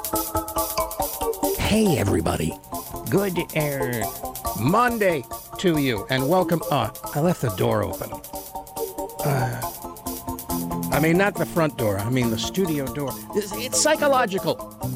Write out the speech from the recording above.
Hey, everybody. Good Monday to you, and welcome. Oh, I left the door open. I mean, not the front door. I mean, the studio door. It's psychological.